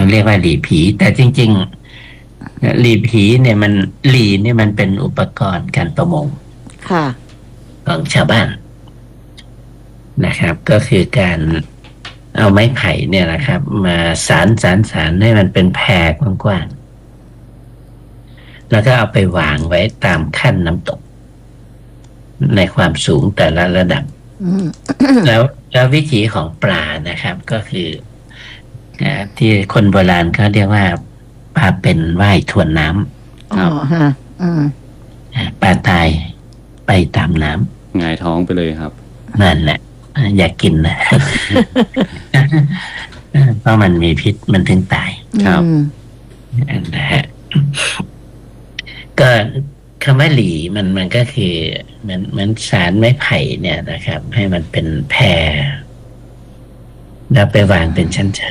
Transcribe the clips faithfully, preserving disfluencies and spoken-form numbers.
เรียกว่าหลีผีแต่จริงๆหลีผีเนี่ยมันหลีเนี่ยมันเป็นอุปกรณ์การประมงค่ะของชาวบ้านนะครับก็คือการเอาไม้ไผ่เนี่ยนะครับ มาสานสานสานให้มันเป็นแพรกว้างๆแล้วก็เอาไปวางไว้ตามขั้นน้ำตกในความสูงแต่ละระดับแล้วแล้ววิถีของปลานะครับ ก็คือที่คนโบราณเขาเรียกว่าปลาเป็นว่ายทวนน้ำอ๋อฮะอืมปลาตายไปตามน้ำหงายท้องไปเลยครับนั่นแหละอยากกินนะ เพราะมันมีพิษมันถึงตายครับนะฮะก็คำว่าหลีมันมันก็คือเหมือนเหมือนสารไม้ไผ่เนี่ยนะครับ ให้มันเป็นแพรแล้วไปวางเป็นชั้น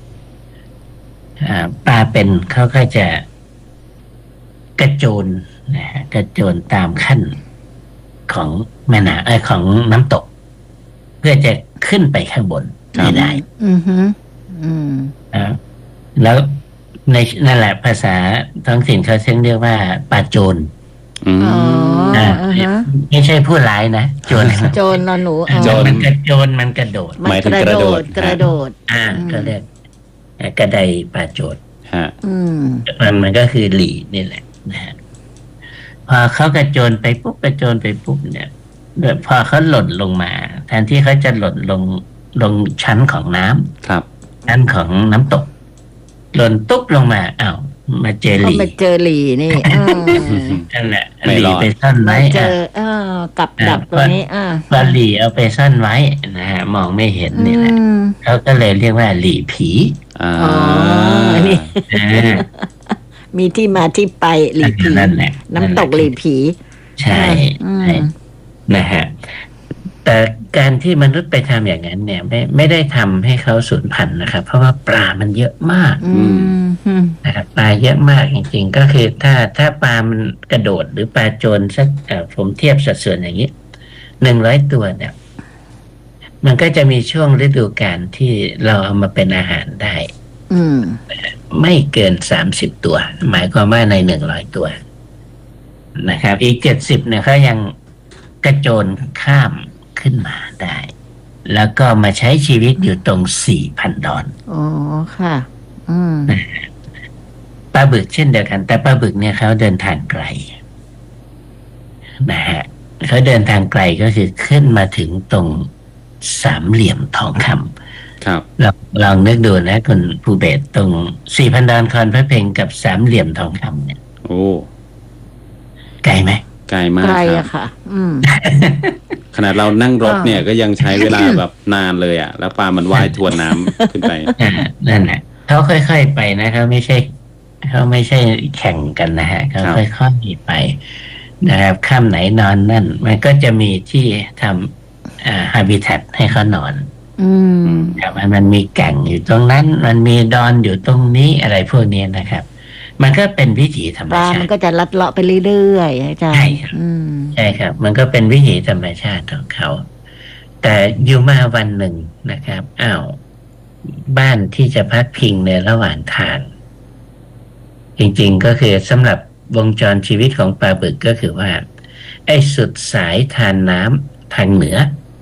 ๆปลาเป็นเขาก็จะกระโจนนะฮะกระโจนตามขั้นของแม่น้ำเออของน้ำตกเพื่อจะขึ้นไปข้างบนไม่ได้อือฮึอืมอ่าแล้วในนั่นแหละภาษาท้องถิ่นเขาเรียกว่าปลาโจรอืมอ่าไม่ใช่ผู้ร้ายนะโจรโจรนอนหนูโจรมันกระโจรมันกระโดดมันกระโดดกระโดดอ่าก็เรียกกระไดปลาโจรฮะอืมมันมันก็คือหลีนี่แหละนะฮะพอเขากระโจนไปปุ๊บกระโจนไปปุ๊บเนี่ยพอเขาหล่นลงมาแทนที่เขาจะหล่นลงลงชั้นของน้ำครับชั้นของน้ำตกหล่นตุ๊บลงมาอ้าวมาเจอหลีมาเจอหลีนี่นั่นแหละหลีไปซ่อนไว้เจอเออกับดักตัวนี้อ่าปลาหลีเอาไปซ่อนไว้นะฮะมองไม่เห็นนี่แหละเขาก็เลยเรียกว่าหลีผีอ๋อนี่มีที่มาที่ไปหลีผีนั่นแหละน้ำตกหลีผีใช่นะฮะแต่การที่มนุษย์ไปทำอย่างนั้นเนี่ยไม่ไม่ได้ทำให้เขาสูญพันธุ์นะครับเพราะว่าปลามันเยอะมากนะครับปลาเยอะมากจริงๆก็คือถ้าถ้าปลามันกระโดดหรือปลาโจรสักผมเทียบสัดส่วนอย่างนี้หนึ่งร้อยตัวเนี่ยมันก็จะมีช่วงฤดูกาลที่เราเอามาเป็นอาหารได้ไม่เกินสามสิบตัวหมายความว่าในหนึ่งร้อยตัวนะครับอีกเจ็ดสิบเนี่ยเขายังกระโจนข้ามขึ้นมาได้แล้วก็มาใช้ชีวิตอยู่ตรงสี่พันดอนอ๋อค่ะอืมปลาบึกเช่นเดียวกันแต่ปลาบึกเนี่ยเขาเดินทางไกลนะฮะเขาเดินทางไกลก็คือขึ้นมาถึงตรงสามเหลี่ยมทองคำครับเราลองนึกดูนะคุณภูเบศตรงสี่พันดอนคอนพระเพ็งกับสามเหลี่ยมทองคำเนี่ยโอ้ไกลไหมไกลมากไกลอะค่ะอืมขนาดเรานั่งรถเนี่ยก็ยังใช้เวลาแบบนานเลยอ่ะแล้วปลามันว่ายทวนน้ำขึ้นไปนั่นแหละเขาค่อยๆไปนะเขาไม่ใช่เขาไม่ใช่แข่งกันนะฮะเขาค่อยๆไปนะครับข้ามไหนนอนนั่นมันก็จะมีที่ทำอ่าฮาบิแทตให้เขานอนอืมแต่มันมีแก่งอยู่ตรงนั้นมันมีดอนอยู่ตรงนี้อะไรพวกนี้นะครับมันก็เป็นวิถีธรรมชาติมันก็จะลัดเลาะไปเรื่อยๆอาจารย์ใช่ครับใช่ครับมันก็เป็นวิถีธรรมชาติของเขาแต่อยู่มาวันหนึ่งนะครับอ้าวบ้านที่จะพักพิงในระหว่างทางจริงๆก็คือสำหรับวงจรชีวิตของปลาบึกก็คือว่าไอ้สุดสายทานน้ำทางเหนือ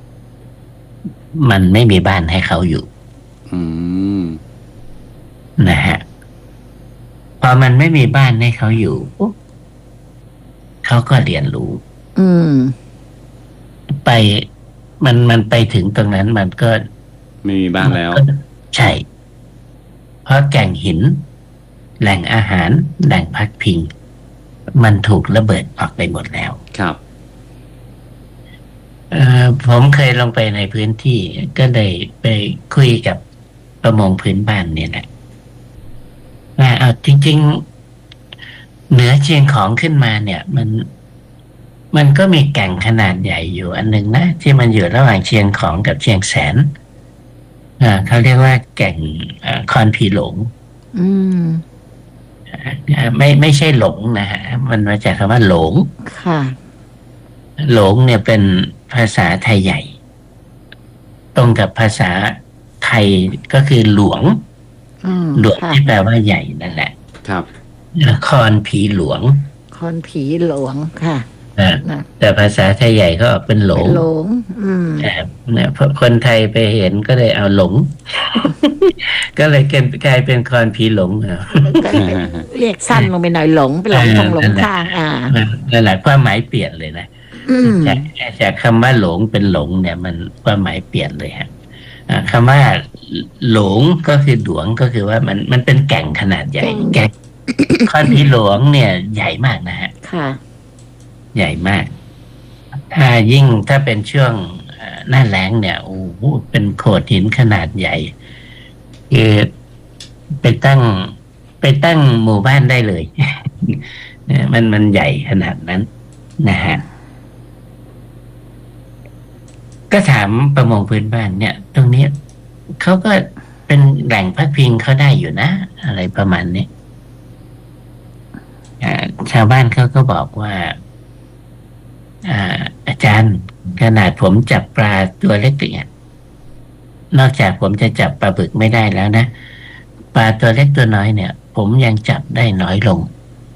มันไม่มีบ้านให้เขาอยู่อืมนะฮะพอมันไม่มีบ้านให้เขาอยู่เขาก็เรียนรู้อืมไปมันมันไปถึงตรงนั้นมันก็ไม่มีบ้านแล้วใช่เพราะแก่งหินแหล่งอาหารแหล่งพักพิงมันถูกระเบิดออกไปหมดแล้วครับเอ่อผมเคยลงไปในพื้นที่ก็เลยไปคุยกับประมงพื้นบ้านเนี่ยแหละว่าเอาจริงๆเหนือเชียงของขึ้นมาเนี่ยมันมันก็มีแก่งขนาดใหญ่อยู่อันหนึ่งนะที่มันอยู่ระหว่างเชียงของกับเชียงแสนอ่าเขาเรียกว่าแก่งคอนผีหลงอืมไม่ไม่ใช่หลงนะฮะมันมาจากคำว่าหลงค่ะหลงเนี่ยเป็นภาษาไทยใหญ่ตรงกับภาษาไทยก็คือหลวงอืมหลวงค่ะที่แปลว่าใหญ่นั่นแหละครับคอนผีหลวงคอนผีหลวงค่ะนะนะแต่ภาษาไทยใหญ่ก็ออกเป็นหลเป็งนหลง อืมครับเนี่ยเพราะคนไทยไปเห็นก็เลยเอาหลง ก็เลยกลายเป็นคอนผีหลงเอาก็เรียกสั้นลงไปหน่อยหลงเป็นหลงทงหลงทางอ่านั่นแหละความหมายเปลี่ยนเลยนะอืมจากจากคำว่าหลงเป็นหลงเนี่ย มันความหมายเปลี่ยนเลยฮะอ่าคำว่าหลงก็คือหลวงก็คือว่ามันมันเป็นแก่งขนาดใหญ่แก่งแก่ง คอนผีหลวงเนี่ยใหญ่มากนะฮะค่ะใหญ่มาก ถ้ายิ่งถ้าเป็นช่วงเอ่อหน้าแล้งเนี่ยโอ้โหเป็นโขดหินขนาดใหญ่คือไปตั้งไปตั้งหมู่บ้านได้เลย เนี่ยมันมันใหญ่ขนาดนั้นนะฮะ ก็ถามประมงพื้นบ้านเนี่ย ตรงนี้เขาก็เป็นแหล่งพักพิงเขาได้อยู่นะ อะไรประมาณนี้อ่าชาวบ้านเขาก็บอกว่า อ่า อาจารย์ขนาดผมจับปลาตัวเล็กเนี่ยนอกจากผมจะจับปลาบึกไม่ได้แล้วนะปลาตัวเล็กตัวน้อยเนี่ย ผมยังจับได้น้อยลง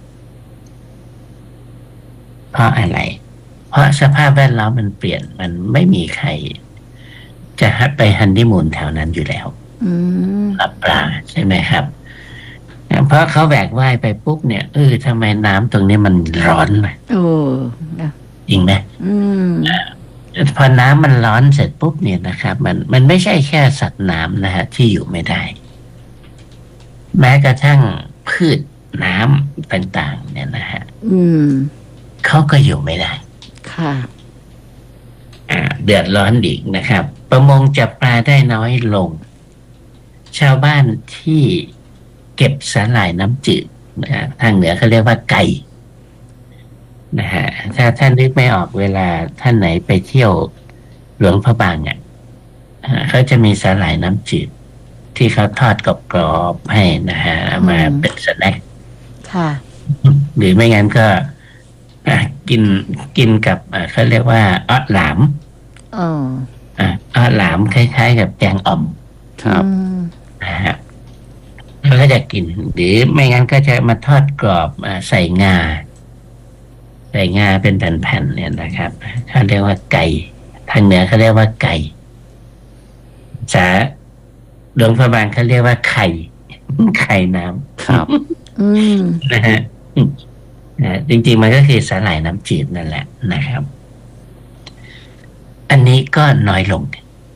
เพราะอะไร เพราะสภาพแวดล้อมมันเปลี่ยนมันไม่มีใคร จะไปฮันนีมูนแถวนั้นอยู่แล้วอืมปลาปลาใช่ไหมครับ เพราะเขาแหวกว่ายไปปุ๊บเนี่ยเออทำไมน้ำตรงนี้มันร้อนไหมโอ้นะจริงไหมอืมพอน้ำมันร้อนเสร็จปุ๊บเนี่ยนะครับ มันมันไม่ใช่แค่สัตว์น้ำนะฮะที่อยู่ไม่ได้ แม้กระทั่งพืชน้ำต่างๆ เนี่ยนะฮะอืมเขาก็อยู่ไม่ได้ค่ะอ่าเดือดร้อนอีกนะครับ ประมงจับปลาได้น้อยลง ชาวบ้านที่เก็บสาหร่ายน้ำจืดนะฮะทางเหนือเขาเรียกว่าไก่นะฮะถ้าท่านนึกไม่ออกเวลาท่านไหนไปเที่ยวหลวงพระบางอ่ะอ่าเขาจะมีสาหร่ายน้ำจืดที่เขาทอดกรอบๆให้นะฮะเอามาอืมเป็นสแน็คค่ะหรือไม่งั้นก็อ่ะกินกินกับอ่ะเขาเรียกว่าออดหลามอ๋ออ่ะออดหลามคล้ายๆกับแกงอ่อมครับอืมนะฮะเขาก็จะกิน หรือไม่งั้นก็จะมาทอดกรอบอ่ะใส่งา ใส่งาเป็นแผ่นๆเนี่ยนะครับเขาเรียกว่าไก่ ทางเหนือเขาเรียกว่าไก่ภาษาหลวงพระบางเขาเรียกว่าไข่ ไข่น้ำครับอืมนะฮะนะจริงๆมันก็คือสาหร่ายน้ำจืดนั่นแหละนะครับ อันนี้ก็น้อยลง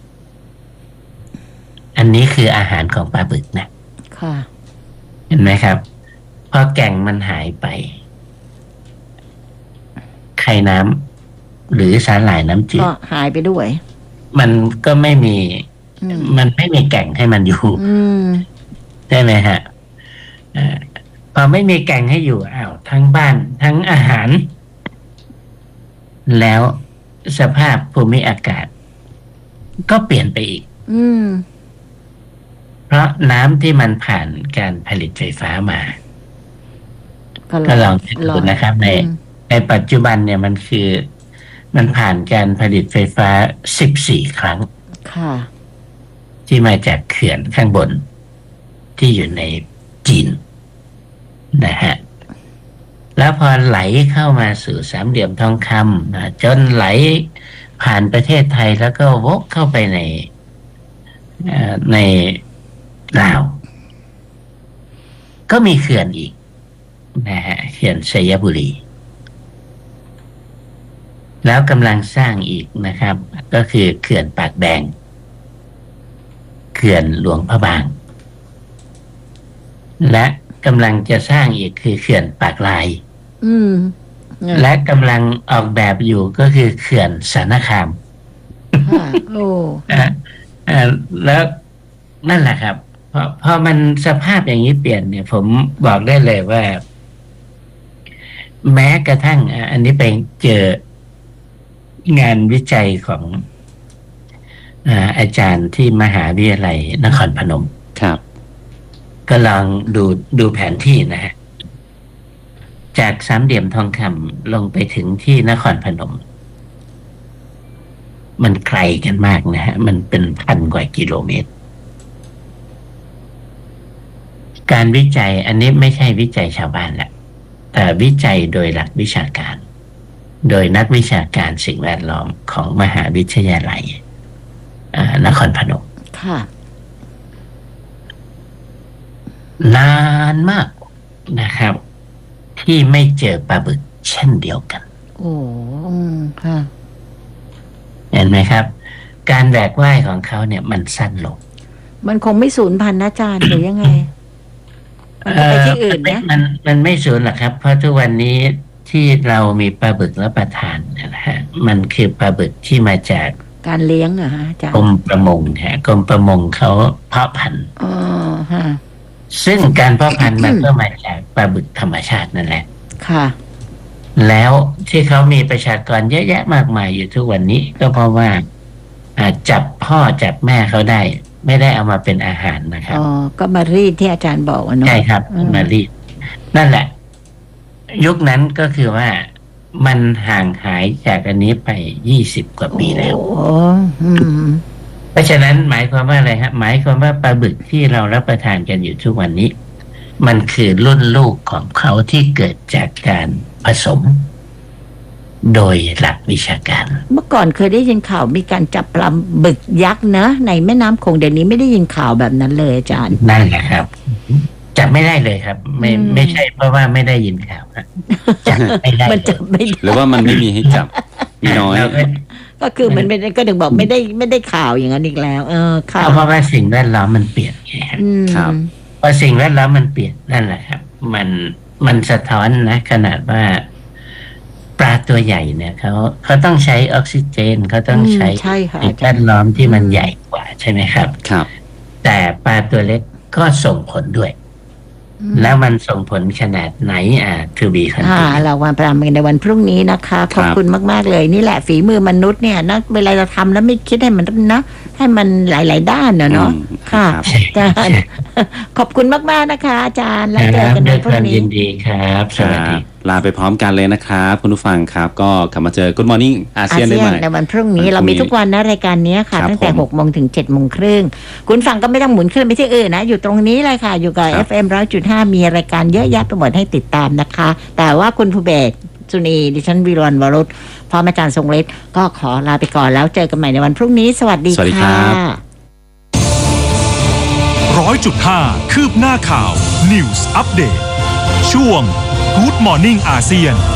อันนี้คืออาหารของปลาบึกนะค่ะเห็นไหมครับพอแก่งมันหายไปไข่น้ำหรือสาหร่ายน้ำจืดก็หายไปด้วยมันก็ไม่มีอืมมันไม่มีแก่งให้มันอยู่อืมใช่ไหมฮะเอ่อพอไม่มีแก่งให้อยู่อ้าวทั้งบ้านทั้งอาหาร แล้วสภาพภูมิอากาศ ก็เปลี่ยนไปอีกอืมเพราะน้ำที่มันผ่านการผลิตไฟฟ้ามาก็ก็ลองคิดดูนะครับ ในอืมในปัจจุบันเนี่ยมันคือมันผ่านการผลิตไฟฟ้าสิบสี่ครั้งค่ะที่มาจากเขื่อนข้างบน ที่อยู่ในจีนนะฮะ แล้วพอไหลเข้ามาสู่สามเหลี่ยมทองคำนะจนไหลผ่านประเทศไทยแล้วก็วกเข้าไปในเอ่อในลาว ก็มีเขื่อนอีกนะฮะเขื่อนชัยบุรี แล้วกำลังสร้างอีกนะครับ ก็คือเขื่อนปากแดง เขื่อนหลวงพระบาง และกำลังจะสร้างอีกคือเขื่อนปากลายอืมและกำลังออกแบบอยู่ก็คือเขื่อนสารคามค่ะ โอ้อ่ะอ่ะแล้วนั่นแหละครับพอพอมันสภาพอย่างนี้เปลี่ยนเนี่ย ผมบอกได้เลยว่า แม้กระทั่งอ่ะอันนี้ไปเจองานวิจัยของอ่าอาจารย์ที่มหาวิทยาลัยนครพนมครับก็ลองดูดูแผนที่นะฮะ จากสามเหลี่ยมทองคำลงไปถึงที่นครพนม มันไกลกันมากนะฮะ มันเป็นพันกว่ากิโลเมตรการวิจัยอันนี้ไม่ใช่วิจัยชาวบ้านแหละแต่วิจัยโดยหลักวิชาการ โดยนักวิชาการสิ่งแวดล้อมของมหาวิทยาลัยนครพนมค่ะนานมากนะครับ ที่ไม่เจอปลาบึกเช่นเดียวกันโอ้ค่ะเห็นไหมครับ การแหวกว่ายของเขาเนี่ยมันสั้นลงมันคงไม่สูญพันธุ์นะอาจารย์หรือยังไง มันจะไปที่อื่นเอ่นะอมันมันไม่สูญหรอกครับ เพราะทุกวันนี้ที่เรามีปลาบึกรับประทานเนยนะฮะมันคือปลาบึกที่มาจากการเลี้ยงเหรอฮะอาจารย์กรมประมงฮะกรมประมงเขาเพาะพันธุ์อ๋อฮะซึ่งการเพาะพันธุ์มันก็มาจากปลาบึกธรรมชาตินั่นแหละค่ะแล้วที่เขามีประชากรเยอะแยะมากมายอยู่ทุกวันนี้ก็เพราะว่าอ่าจับพ่อจับแม่เขาได้ ไม่ได้เอามาเป็นอาหารนะครับอ๋อ ก็มารีดที่อาจารย์บอกอะเนาะใช่ครับอืมมารีดนั่นแหละ ยุคนั้นก็คือว่ามันห่างหายจากอันนี้ไปยี่สิบกว่าปีแล้วโอ้อืมเพราะฉะนั้นหมายความว่าอะไรครับหมายความว่าปลาบึกที่เรารับประทานกันอยู่ทุกวันนี้ มันคือรุ่นลูกของเขาที่เกิดจากการผสม โดยหลักวิชาการเมื่อก่อนเคยได้ยินข่าวมีการจับปลาบึกยักษ์นะในแม่น้ำคงเดี๋ยวนี้ไม่ได้ยินข่าวแบบนั้นเลยอาจารย์นั่นแหละครับจับไม่ได้เลยครับ ไม่อืมไม่ใช่เพราะว่าไม่ได้ยินข่าวนะจับไม่ได้มันเลยจับไม่ได้หรือว่ามันไม่มีให้จับ มีน้อยเราก็ก็คือมันไม่ได้ก็ถึงบอกไม่ได้ไม่ได้ข่าวอย่างนั้นอีกแล้ว เออค่ะเพราะว่าสิ่งแวดล้อมมันเปลี่ยนไงครับอืมครับพอสิ่งแวดล้อมมันเปลี่ยนนั่นแหละครับ มันมันสะท้อนนะ ขนาดว่า ปลาตัวใหญ่เนี่ยเขาเขาต้องใช้ออกซิเจนเขาต้องใช้อืมใช่ค่ะสิ่งแวดล้อมที่มันใหญ่กว่าใช่ไหมครับครับแต่ปลาตัวเล็กก็ส่งผลด้วย แล้วมันส่งผลขนาดไหนอ่า to be ค่ะ continued เราวันประกันในวันพรุ่งนี้นะคะ ขอบคุณมาก ๆ เลยนี่แหละฝีมือมนุษย์เนี่ยนะเวลาเราทำแล้วไม่คิดให้มันนะให้มันหลาย ๆ ด้านเนอะเนาะอืมค่ะครับอาจารย์ขอบคุณมาก ๆ นะคะ อาจารย์แล้วเจอกันด้ในวยพครุ่งวามนี้ยินดีครับ สวัสดีลาไปพร้อมกันเลยนะครับคุณผู้ฟังครับ ก็กลับมาเจอ Good Morning อาอาเซียนเซีได้ยใหนม่ในวันพรุ่งนี้วันพรุ่งนี้เรามีทุกวันนะรายการเนี้ยค่ะครับตั้งแต่ผมหกโมงถึงเจ็ดโมงครึ่งคุณฟังก็ไม่ต้องหมุนขึ้นไปที่อื่นนะ อยู่ตรงนี้เลยค่ะ อยู่กับครับเอฟ เอ็ม ร้อยจุดห้ามีรายการเยอะแยะไปหมดให้ติดตามนะคะ แต่ว่าคุณภูเบศรสุนีดิฉันวีรวันวรุษพร้อมอาจารย์ทรงฤทธิ์ก็ขอลาไปก่อนแล้วเจอกันใหม่ในวันพรุ่งนี้ สวัสดีสวัสดีครัค่ะบร้อยจุดห้าคืบหน้าข่าว News Update ช่วง Good Morning อาเซียน